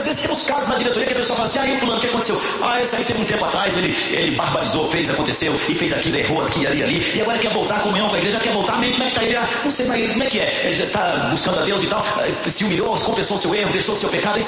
às vezes temos casos na diretoria que a pessoa fala assim, aí fulano, o que aconteceu? Esse aí teve um tempo atrás, ele barbarizou, aconteceu, e fez aquilo, errou aqui, ali, e agora quer voltar à comunhão com a igreja, quer voltar, amém, como é que tá ele? Não sei, mas como é que é? Ele já está buscando a Deus e tal, se humilhou, confessou seu erro, deixou seu pecado,